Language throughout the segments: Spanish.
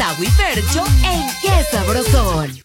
Tavo y Fercho en Qué Sabrosón.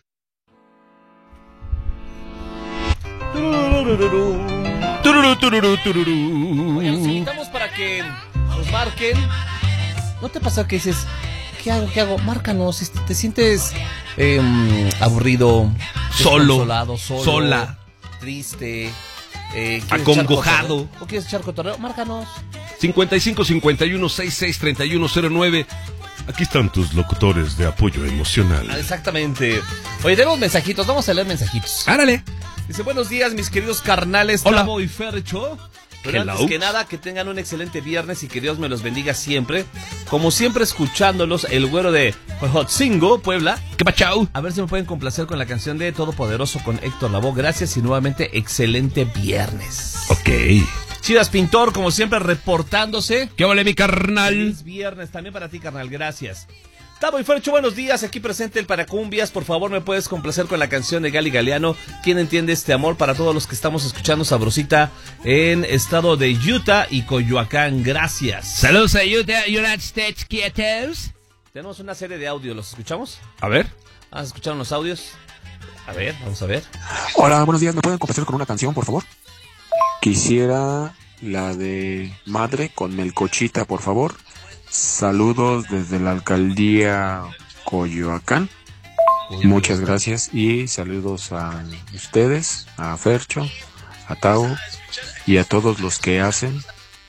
Oye, los invitamos para que nos marquen. ¿No te pasa que dices, ¿qué hago? Márcanos, si te sientes aburrido, solo, sola, triste, acongojado, o quieres echar cotorreo, márcanos. 55 51 66 31 09. Aquí están tus locutores de apoyo emocional. Exactamente. Oye, tenemos mensajitos, vamos a leer mensajitos. ¡Árale! Dice, buenos días, mis queridos carnales, hola. Tavo y Fercho. Pero antes que nada, que tengan un excelente viernes y que Dios me los bendiga siempre. Como siempre, escuchándolos, el güero de Hotzingo, Puebla. ¿Qué pachau? A ver si me pueden complacer con la canción de Todopoderoso con Héctor Lavoe. Gracias y nuevamente, excelente viernes. Ok. Chidas Pintor, como siempre, reportándose. ¿Qué vale, mi carnal? Feliz viernes también para ti, carnal, gracias. Tavo y Fercho, buenos días, aquí presente el Paracumbias. Por favor, me puedes complacer con la canción de Gali Galeano. ¿Quién entiende este amor? Para todos los que estamos escuchando Sabrosita en estado de Utah y Coyoacán, gracias. Saludos a Utah, United States, quietos. Tenemos una serie de audios, ¿los escuchamos? A ver. ¿Has escuchado los audios? A ver, vamos a ver. Hola, buenos días, ¿me pueden complacer con una canción, por favor? Quisiera la de Madre con Melcochita, por favor. Saludos desde la alcaldía Coyoacán. Muchas gracias y saludos a ustedes, a Fercho, a Tavo y a todos los que hacen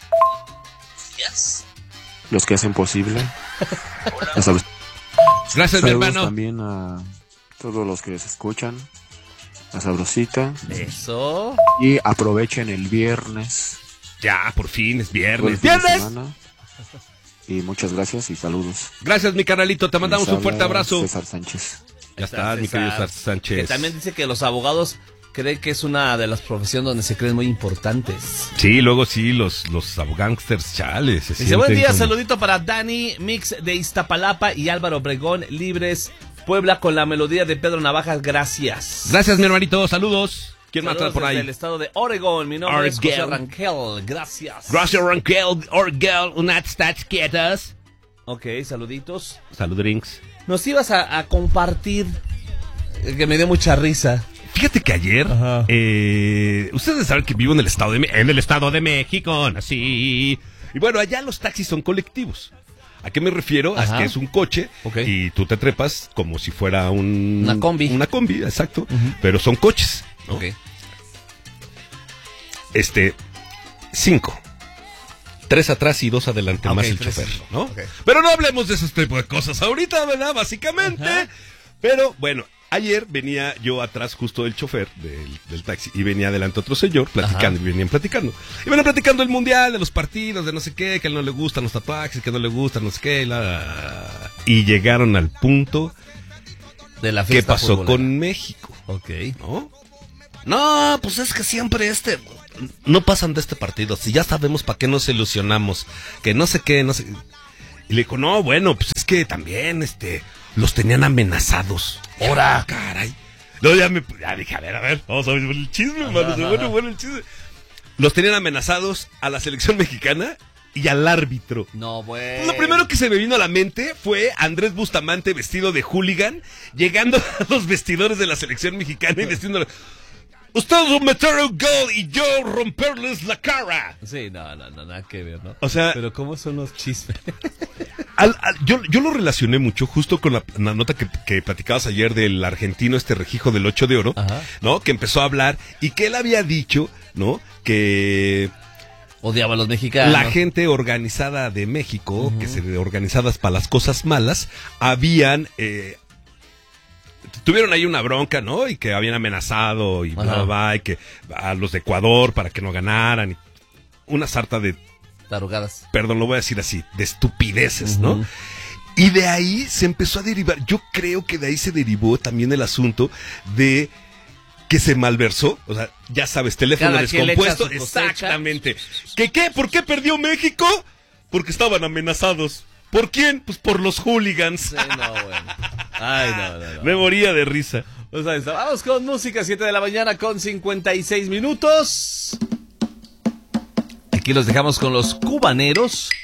posible. Gracias, mi hermano. También a todos los que les escuchan, a Sabrosita. Eso. Y aprovechen el viernes. Ya, por fin es viernes. ¡Viernes! Y muchas gracias y saludos. Gracias, mi carnalito. Te mandamos un fuerte abrazo. César Sánchez. Ya está, mi querido César Sánchez. Que también dice que los abogados creen que es una de las profesiones donde se creen muy importantes. Sí, luego sí, los abogánsters chales. Dice, buen día, saludito para Dani, Mix de Iztapalapa y Álvaro Obregón, Libres, Puebla, con la melodía de Pedro Navajas, gracias. Gracias, mi hermanito, saludos. ¿Quién más Saludos por ahí? Desde el estado de Oregón, mi nombre es José Rangel, gracias. Gracias, Rangel, Oregón, United States, quietos. Ok, saluditos. Salud, drinks. Nos ibas a compartir, que me dio mucha risa. Fíjate que ayer, ustedes saben que vivo en el Estado de México, así. Y bueno, allá los taxis son colectivos. ¿A qué me refiero? Ajá. A que es un coche, y tú te trepas como si fuera una combi. Una combi, exacto. Pero son coches, ¿no? Ok. 5. 3 atrás y 2 adelante, más el chofer, ¿no? Okay. Pero no hablemos de ese tipo de cosas ahorita, ¿verdad? Básicamente. Ajá. Pero bueno, ayer venía yo atrás justo del chofer del taxi y venía adelante otro señor platicando. Ajá. Y venían platicando. Y venían platicando el mundial, de los partidos, de no sé qué, que a él no le gustan los tatuajes, que no le gustan no sé qué. Y llegaron al punto de la fiesta. ¿Qué pasó futbolera con México? Ok. No, pues es que siempre no pasan de este partido. Si ya sabemos para qué nos ilusionamos, que no sé qué, no sé. Y le dijo, no, bueno, pues es que también, los tenían amenazados. ¡Ora! ¡Caray! Luego ya dije, a ver, vamos a ver el chisme, mano. Bueno, el chisme. Los tenían amenazados a la selección mexicana y al árbitro. No, bueno. Lo primero que se me vino a la mente fue Andrés Bustamante vestido de hooligan, llegando a los vestidores de la selección mexicana y diciéndole, ustedes metieron gol y yo romperles la cara. Sí, no, nada que ver, ¿no? O sea, pero ¿cómo son los chismes? Yo lo relacioné mucho justo con la nota que platicabas ayer del argentino Regijo del 8 de oro, ajá, ¿no? Que empezó a hablar y que él había dicho, ¿no? Que odiaba a los mexicanos. La gente organizada de México, que se organizadas para las cosas malas, habían tuvieron ahí una bronca, ¿no? Y que habían amenazado y bla, bla, y que a los de Ecuador para que no ganaran. Y una sarta de tarugadas. Perdón, lo voy a decir así, de estupideces, ¿no? Y de ahí se empezó a derivar. Yo creo que de ahí se derivó también el asunto de que se malversó. O sea, ya sabes, teléfono descompuesto. Exactamente. ¿Qué? ¿Por qué perdió México? Porque estaban amenazados. ¿Por quién? Pues por los hooligans. Sí, no, bueno. Ay, no. Me moría de risa. Pues ahí está. Vamos con música, 7 de la mañana con 56 minutos. Aquí los dejamos con los cubaneros.